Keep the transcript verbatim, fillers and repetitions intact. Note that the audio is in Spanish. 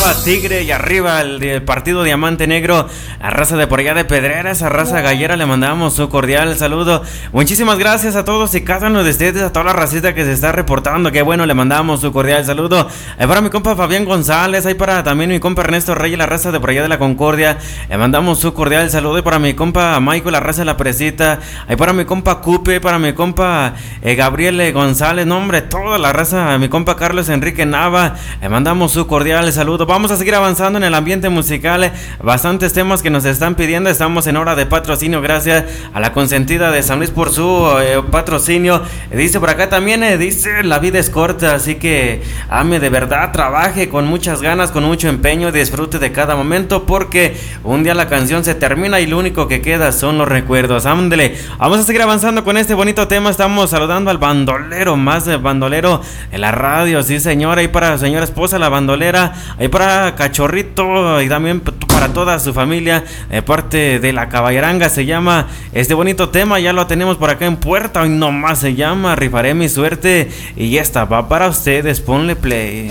arriba Tigre y arriba el, el partido Diamante Negro, a raza de por allá de Pedreras, a raza gallera le mandamos un cordial saludo. Muchísimas gracias a todos y cada uno de ustedes, a toda la racita que se está reportando, que bueno, le mandamos un cordial saludo. Ahí para mi compa Fabián González, ahí para también mi compa Ernesto Reyes, la raza de por allá de la Concordia, le mandamos su cordial saludo. Y para mi compa Michael, la raza de la Presita, ahí para mi compa Cupe, para mi compa eh, Gabriel González, no hombre, toda la raza, mi compa Carlos Enrique Nava, le mandamos su cordial saludo. Vamos a seguir avanzando en el ambiente musical, bastantes temas que nos están pidiendo, estamos en hora de patrocinio, gracias a la consentida de San Luis por su eh, patrocinio. Dice por acá también, eh, dice, la vida es corta, así que ame de verdad, trabaje con muchas ganas, con mucho empeño, disfrute de cada momento, porque un día la canción se termina y lo único que queda son los recuerdos. Ándele, vamos a seguir avanzando con este bonito tema. Estamos saludando al bandolero, más de bandolero en la radio, sí señora, y para su señora esposa la bandolera, ahí para Cachorrito y también para toda su familia, de parte de la Caballeranga se llama este bonito tema, ya lo tenemos por acá en puerta, hoy nomás se llama Rifaré mi suerte, y esta va para ustedes, ponle play.